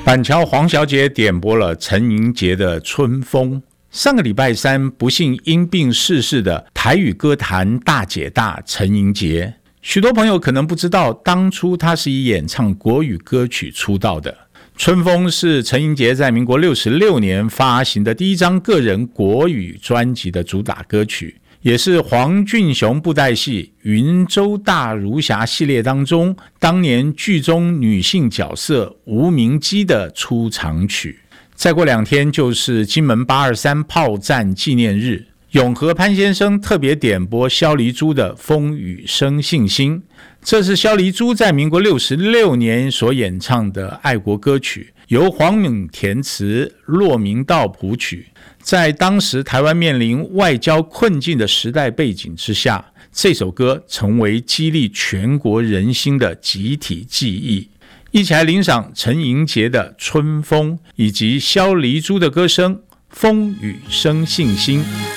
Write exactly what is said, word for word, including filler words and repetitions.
板桥黄小姐点播了陈盈杰的《春风》。上个礼拜三不幸因病逝世的台语歌坛大姐大陈盈杰，许多朋友可能不知道，当初她是以演唱国语歌曲出道的。《春风》是陈盈杰在民国六十六年发行的第一张个人国语专辑的主打歌曲，也是黄俊雄布袋戏云州大儒侠系列当中当年剧中女性角色吴明基的出场曲。再过两天就是金门八二三炮战纪念日，永和潘先生特别点播萧黎珠的《风雨生信心》，这是萧黎珠在民国六十六年所演唱的爱国歌曲，由黄敏填词，骆明道谱曲。在当时台湾面临外交困境的时代背景之下，这首歌成为激励全国人心的集体记忆。一起来领赏陈盈杰的《春风》，以及萧黎珠的歌声《风雨生信心》。